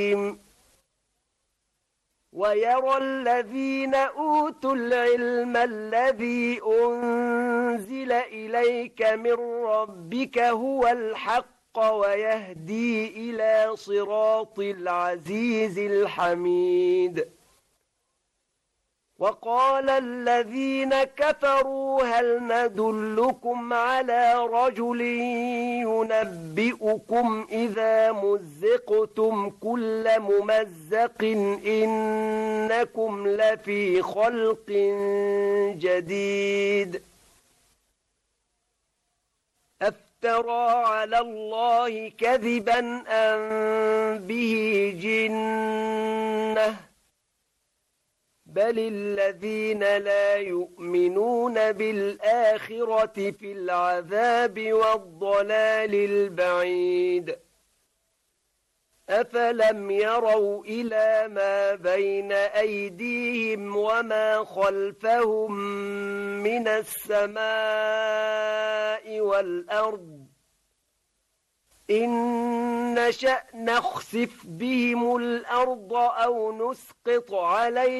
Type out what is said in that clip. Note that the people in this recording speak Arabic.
ويرى الذين أوتوا العلم الذي أنزل إليك من ربك هو الحق ويهدي إلى صراط العزيز الحميد. وقال الذين كفروا هل ندلكم على رجل ينبئكم إذا مزقتم كل ممزق إنكم لفي خلق جديد. أفترى على الله كذبا أم به جنة بل الذين لا يؤمنون بالآخرة في العذاب والضلال البعيد. أفلم يروا إلى ما بين أيديهم وما خلفهم من السماء والأرض إن نشأ نخسف بهم الأرض أو نسقط عليهم